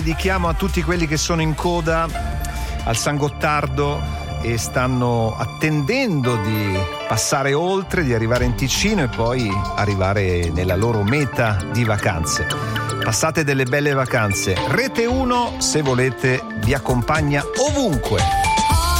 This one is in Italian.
Dedichiamo a tutti quelli che sono in coda al San Gottardo e stanno attendendo di passare oltre, di arrivare in Ticino e poi arrivare nella loro meta di vacanze. Passate delle belle vacanze. Rete 1, se volete, vi accompagna ovunque.